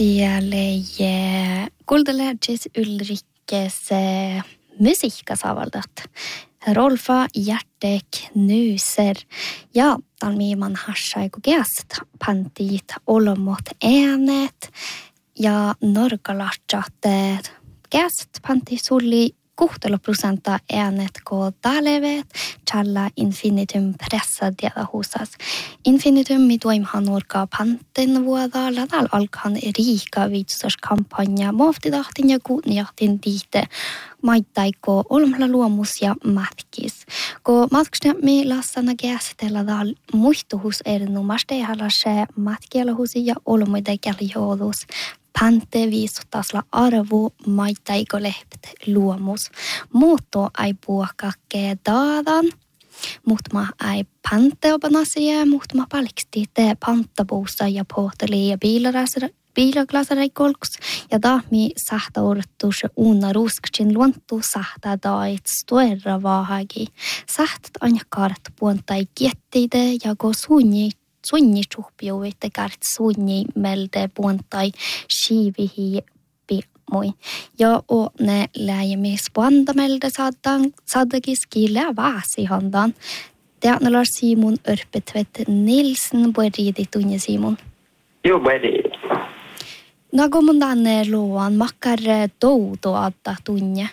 Tielle kuultelergis Ulrikes musiikkasavaldat. Rolfa Hjärtek Nuser. Ja, talmiiman hassaiku geast pantiit olomot äänet ja norgalatsat geast panti sulli 60% äänet ko talevet challa infinitum pressa diada husas. Infinitum mi toimhan orka panten vuodalla tal alkan riika vitsuskampanja moftidahtin ja kuutniahtin tiite maittaiko olmla luomus ja matkis. Ko matkustammi lassana käsitellä tal muistuhus erinomaisesti halase matkialahusi ja olmuidekellä joulus. Pante viisutasla arvo maittaiko lehpet luomus. Muutto ai puokakke daadan. Muutma ai panteopanasia, muutma paliksti te pantapuussa ja pohteli ja biilaglasaraikolks. Ja tahmi sahta ortus uuna ruskatsin luontu sahta dait stuerra vaahagi. Sahtat anjakaarat puontai kietteide ja ko suunni suhpiuitte kärt suunni melde puontai siivihi pimmui. Ja ne läimis puanta melde saadakis kiilää vaasihandan. Teatnalar Simon Örpetvet Nilsen Boeridi tunne Simon. Joo, Boeridi. Nago mun tänne luon makkar touto adda tunne?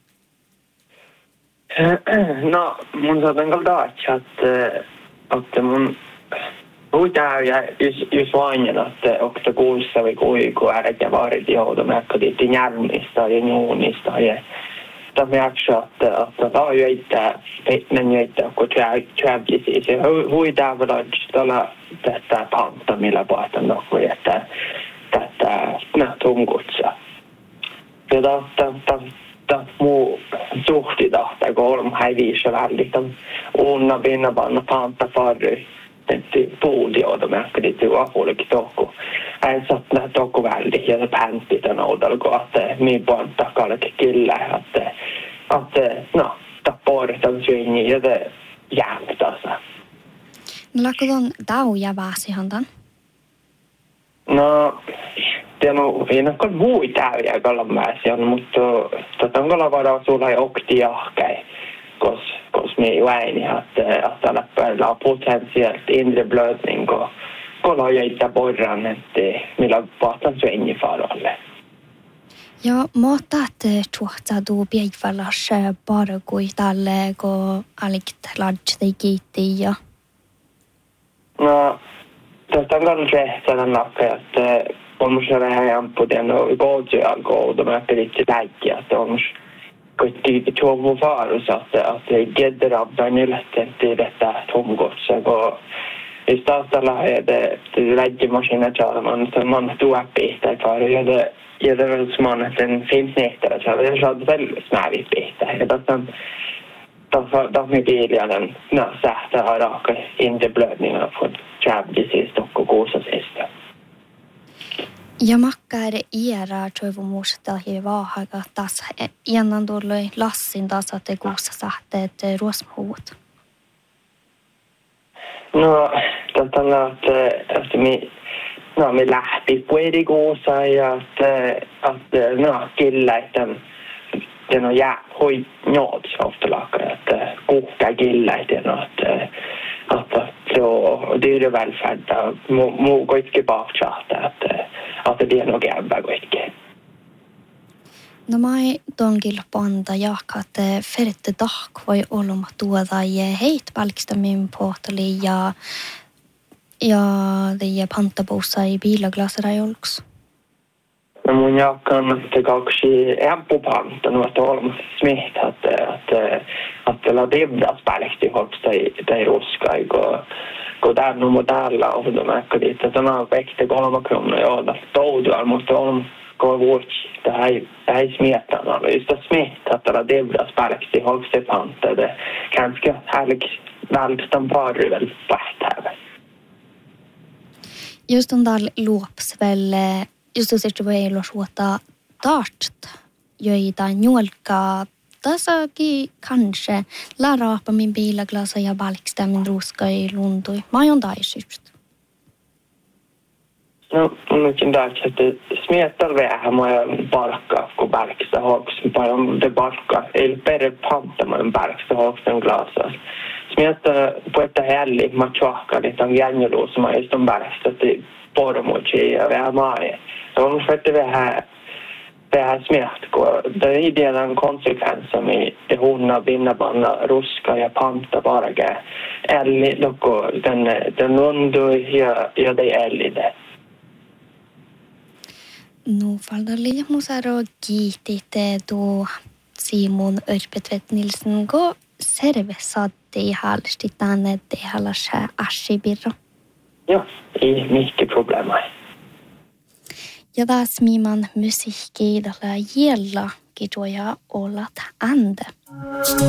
No, mun saatan kalda että mun uutää ja just vainen, että okta kuussa vai kuiku ääret ja vaarit joutumäkkä tietty järnistä ja juunista ja tämä jakso, että tämä jöittää, kun trävlisi. Se huitaa tällä tätä panta, millä puhutaan noin, että tätä tunkutsa. Ja tämä muu suhti tahtaa, kun olemme hävissä välillä, unna pinna panna panta farry. Tehty puudioutamäkkä tietty apuolikin tokku. Hän saattaa tokku välillä ja se päntti tämän oudalko, että mihin puolta kallekin kyllä, että no, tappoiritan syynni ja se jäämtasa. No lakko ton tauja vaasihantan? No, ei ole vui täyjä kalamääsiä, mutta on kalavara sulla ei okti jahkäi. Kos me väini att alla pärla potentiellt inre blödning och kolla jäitä borran että millä pahtan svengi faralle. Ja måtat tuotsa du biegvallas bara kui talle ko alikt lajte gitti ja. No, tästä on kanssa sellainen että on se vähän ampuuden och godja gå de här lite lägga att de koitti tuovu vaarus, että gedder abbainilette till detta tomgodsa. Och i startalla är det läggemaskiner så man tog upp i för ja det väl som att en filmsnittare så det är väl snävigt bitar. Det med bilen när sätta har raka inte blödningar på träbdisis och gosa sista. Ja makkar era toivomusta hi vaahaga taas ennen tulloi lassin taas että kuussa sahteet ruosmuut. No, tätä että me lähti puedikuussa ja että kyllä että den ja hoi nåt ofta lakar att koka gilla att så dyrevälfärd må gå inte bakchatta att det är nog ämbä goitke. No mai tongil panda jakat ferte dag voi oloma tuoda ja heit palkista min portali ja det pantabussa i bilaglasarajolks. No mun jakkan että kaksi ämpupanta nuot olma smiht att la devdas palkti hoksta tai ruskai kun där nu modella och de märker det att de har växt 3 kronor ja då toudual mutta on går vart det här smetan och just det smet att la devdas palkti hoksta panta det ganska härligt välstam var väl fast här. Just on där loops väl just så sitter vi och låta tart joita njolka tasakin kanske lära på min bilaglasa ja balksta min ruska i lundui. Mä oon taisist. No, minunkin taas, että smiettar vähän moja palkkaa, kun pärkistä hooksen paljon det palkkaa. Ei perre panttamaan pärkistä hooksen glasas. Smiettar på ett helg matchakka lite om järnjuluus, mä just on pärkistä, että pormuji ja vähän maaja. Ja on fette vähän smiettkua. Den idean konsekvenser med hunna, binnabanna, ruska ja panta varga. Eli loko den lundu ja det ellide. Nu faldali musaro kiitit tuo Simon Örpetvet Nilsen go servesatti halsti tänne tehalas ashibirro. Joo, ei mikki problemai. Ja taas miman musiikki tällä jällä kijoja olla ände.